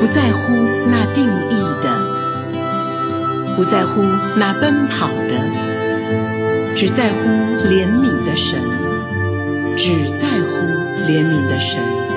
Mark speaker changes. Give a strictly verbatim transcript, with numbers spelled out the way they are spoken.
Speaker 1: 不在乎那定义的，不在乎那奔跑的，只在乎怜悯的神，只在乎怜悯的神。